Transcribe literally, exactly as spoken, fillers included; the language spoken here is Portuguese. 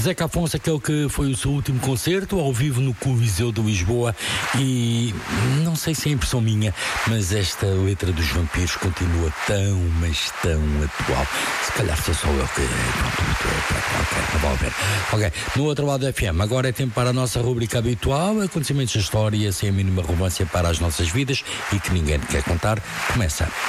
Zeca Afonso, aquele que foi o seu último concerto ao vivo no Coliseu de Lisboa, e não sei se é impressão minha, mas esta letra dos vampiros continua tão, mas tão atual. Se calhar sou só eu que... Ok, não vale a pena. Ok, no outro lado do F M, agora é tempo para a nossa rubrica habitual, acontecimentos da história sem a mínima relevância para as nossas vidas e que ninguém quer contar. Começa